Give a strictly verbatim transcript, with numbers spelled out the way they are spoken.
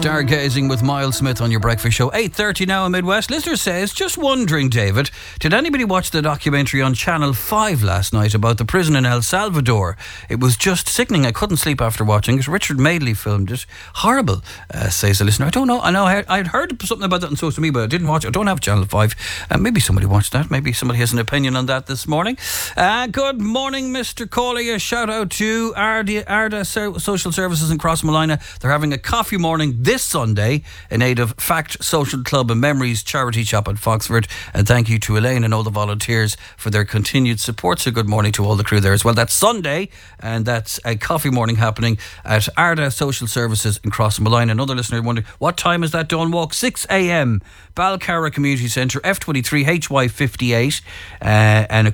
Stargazing with Miles Smith on your breakfast show. eight thirty now in Midwest. Listener says, just wondering, David, did anybody watch the documentary on Channel five last night about the prison in El Salvador? It was just sickening. I couldn't sleep after watching it. Richard Madeley filmed it. Horrible, uh, says the listener. I don't know. I know I had heard something about that on social media, but I didn't watch it. I don't have Channel five. Uh, maybe somebody watched that. Maybe somebody has an opinion on that this morning. Uh, good morning, Mister Cawley. A shout out to Arda, Arda Social Services in Crossmolina. They're having a coffee morning this Sunday in aid of Fact Social Club and Memories Charity Shop at Foxford. And thank you to Elaine and all the volunteers for their continued support. So good morning to all the crew there as well. That's Sunday, and that's a coffee morning happening at Arda Social Services in Crossmolina. Another listener wondering, what time is that dawn walk? six a.m. Balcarra Community Centre, F twenty-three H Y fifty-eight, uh, and a